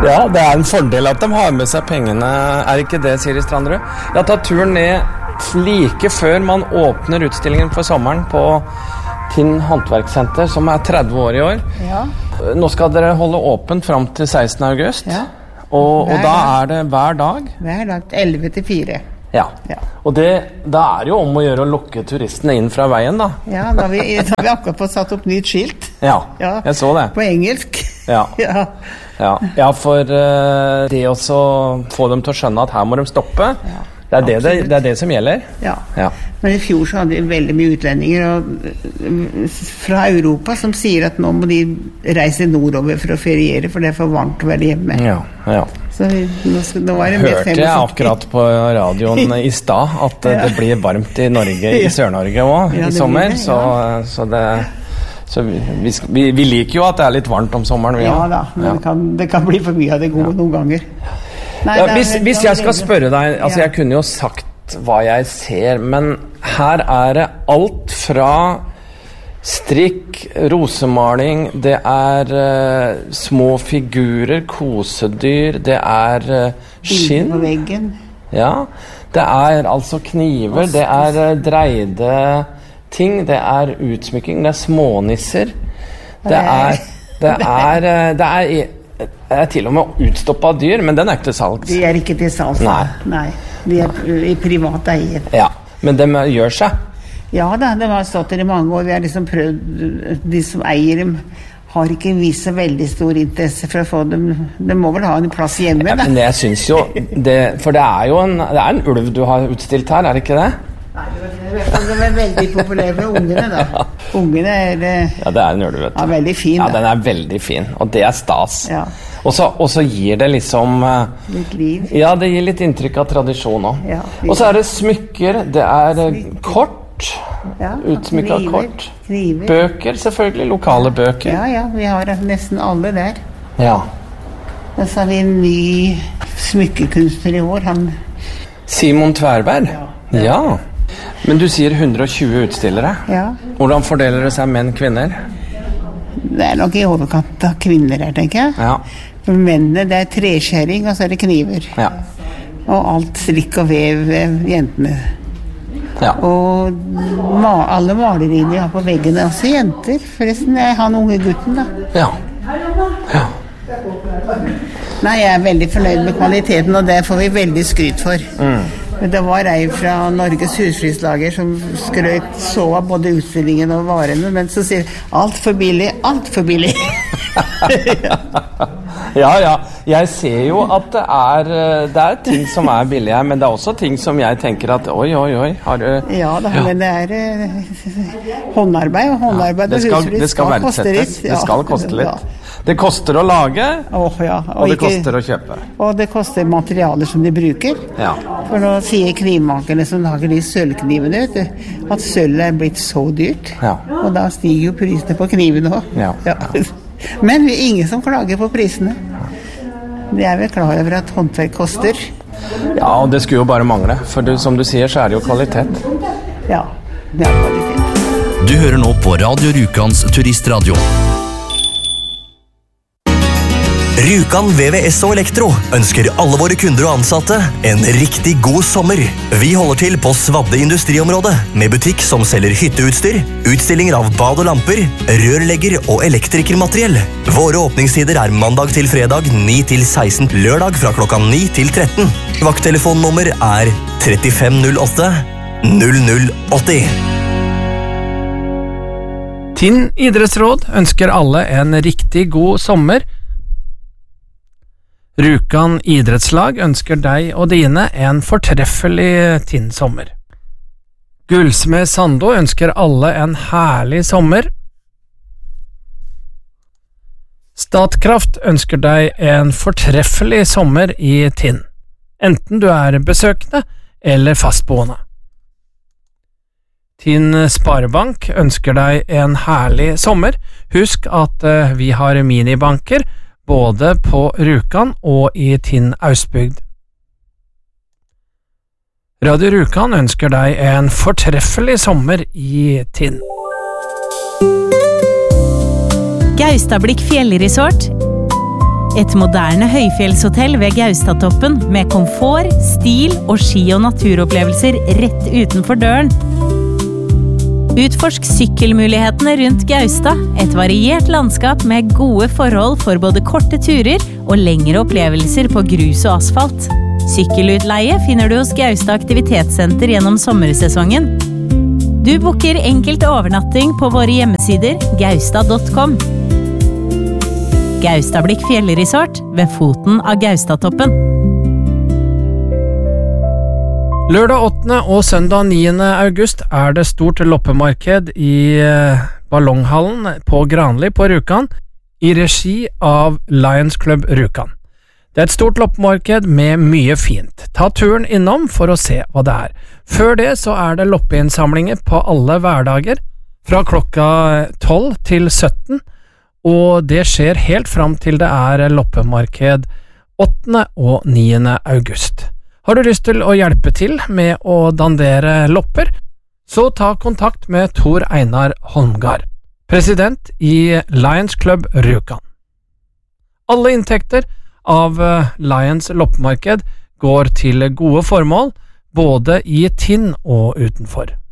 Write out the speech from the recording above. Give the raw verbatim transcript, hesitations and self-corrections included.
Ja, det er en fordel at de har med seg pengene, er ikke det, Siri Strandrud? Jeg har tatt turen ned like før man åpner utstillingen for sommeren på Tinn Håndverkssenter, som er tretti år i år. Ja. Nå skal dere holde åpent frem til sekstende august, ja. og, og da er det hver dag? Hver dag, elleve til fire. Ja, ja. Og det, da er det jo om å gjøre å lokke turistene inn fra veien, da. Ja, da har vi, da har vi akkurat fått satt opp nytt skilt. Ja, ja, jeg så det. På engelsk. Ja, ja. ja. ja for uh, det også få dem til å skjønne at her må de stoppe, ja. det, er det, det, det er det som gjelder. Ja. ja, men i fjor så hadde vi veldig mye utlendinger og, fra Europa som sier at nå må de reise nordover for å feriere, for det er for varmt å være hjemme. Ja, ja. Så nå, nå var det hørte jeg akkurat på radioen i stad at ja. det blir varmt i Norge, i Sør-Norge også, ja, i sommer, det, ja. så, så det så vi, vi, vi liker jo at det er litt varmt om sommeren. Ja, ja da, men ja. Det, kan, det kan bli for mye av det gode ja. noen ganger. Nei, ja, hvis, hvis jeg skal spørre deg, altså jeg kunne jo sagt hva jeg ser, men her er det alt fra strikk, rosemaling, det er uh, små figurer, kosedyr, det er uh, skinn. På veggen. Ja, det er altså kniver, det er uh, dreide ting, det er utsmykking, det er smånisser, det er, det er, uh, det er, det er til og med utstoppet dyr, men den er ikke til salgs. De er ikke til salgs, nei. nei. De er i privat eie. Ja, men de gjør seg. Ja da, det har stått der i mange år. Vi har liksom prøvd, de som eier dem har ikke vist så veldig stor interesse for å få dem. De må vel ha en plass hjemme, da. Ja, men jeg synes jo, det, for det er jo en, det er en ulv du har utstilt her, er det ikke det? Nei, de er veldig populære for ungene da. Ja. Ungene er... Ja, det er en ulv, vet du. Ja, veldig fin. Ja, den er veldig fin, og det er stas. Ja. Og så, og så gir det liksom... Litt liv. Ja, det gir litt inntrykk av tradisjon også. Ja, og så er det smykker, det er smykker. Kort, ja, utsmykket kort, kniver. Bøker selvfølgelig, lokale bøker. Ja, ja, vi har nesten alle der. Ja. Og så har vi en ny smykkekunstner i år, han... Simon Tverberg? Ja. Ja. Men du sier hundre og tjue utstillere. Ja. Hvordan fordeler det seg menn, kvinner? Det er nok i overkant av kvinner her, tenker jeg. Ja. For mennene, det er treskjæring, og så er det kniver. Ja. Og alt strikk og vev, jentene. Ja. Og ma alle maleriene jeg har på veggene er også jenter. Forresten, det er han unge gutten da. Ja. Ja. Nei, jeg er veldig fornøyd med kvaliteten, og det får vi veldig skryt for. Mm. Men det var ei fra Norges husflidslager som skrøt så av både utstillingen og varene, men så sier alt for billig, alt for billig. Ja, ja. Jeg ser jo at det er, det er ting som er billige, men det er også ting som jeg tenker at oi, oi, oi, har du... Ja, da, ja. Men det er uh, håndarbeid, og håndarbeid ja, det skal, og husflid det skal, skal koste litt. Ja. Det skal koste litt. Ja. Det koster å lage, oh, ja. og, og det ikke, koster å kjøpe. Og det koster materialer som de bruker. Ja. For nå sier knivmakerne som lager de sølvknivene, vet du, at sølv er blitt så dyrt. Ja. Og da stiger jo prisene på knivene også. Ja. Ja. Men vi er ingen som klager på prisene. De er vel klar over at håndverk koster. Ja, og det skulle jo bare mangle. For du, som du sier, så er det jo kvalitet. Ja, det er kvalitet. Du hører nå på Radio Rjukans turistradio. Rjukan V V S og Elektro ønsker alle våre kunder og ansatte en riktig god sommer. Vi holder til på Svadde industriområde, med butikk som selger hytteutstyr, utstillinger av bad og lamper, rørlegger og elektrikermateriell. Våre åpningstider er mandag til fredag ni til seksten, lørdag fra klokka ni til tretten. Vakttelefonnummer er trettifem null åtte null null åtti. Tinn idrettsråd ønsker alle en riktig god sommer. Rjukan idrettslag ønsker deg og dine en fortreffelig Tinn-sommer. Gullsmed Sando ønsker alle en herlig sommer. Statkraft ønsker deg en fortreffelig sommer i Tinn, enten du er besøkende eller fastboende. Tinn Sparebank ønsker deg en herlig sommer. Husk at vi har minibanker både på Rjukan og i Tinn Austbygd. Radio Rjukan ønsker deg en fortreffelig sommer i Tinn. Gaustablikk fjellresort. Et moderne høyfjellshotell ved Gaustatoppen med komfort, stil og ski- og naturopplevelser rett utenfor døren. Utforsk sykkelmulighetene rundt Gaustad, et variert landskap med gode forhold for både korte turer og lengre opplevelser på grus og asfalt. Sykkelutleie finner du hos Gaustad Aktivitetssenter gjennom sommersesongen. Du booker enkelt overnatting på våre hjemmesider gaustad punktum com. Gaustablikk fjellresort ved foten av Gaustatoppen. Lørdag åttende og søndag niende august er det stort loppemarked i Ballonghallen på Granli på Rjukan i regi av Lions Club Rjukan. Det er et stort loppemarked med mye fint. Ta turen innom for å se hva det er. Før det så er det loppeinnsamlinger på alle hverdager fra klokka tolv til sytten, og det skjer helt fram til det er loppemarked åttende og niende august. Har du lyst til å hjelpe til med å dandere lopper, så ta kontakt med Tor Einar Holmgard, president i Lions Club Rjukan. Alle inntekter av Lions loppemarked går til gode formål, både i Tinn og utenfor.